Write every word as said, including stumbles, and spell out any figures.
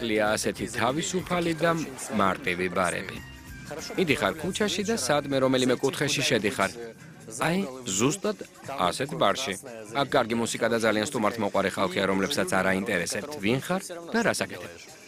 აკლია ასეთი თავისუფალი და მარტივი ბარები. მიდიხარ ქუჩაში და სადმე რომელიმე კუთხეში შედიხარ. აი, ზუსტად ასეთ ბარში. აქ კარგი მუსიკა და ძალიან სტუმართმოყვარე ხალხია, რომლებსაც არ აინტერესებთ, ვინ ხარ და რას აკეთებ.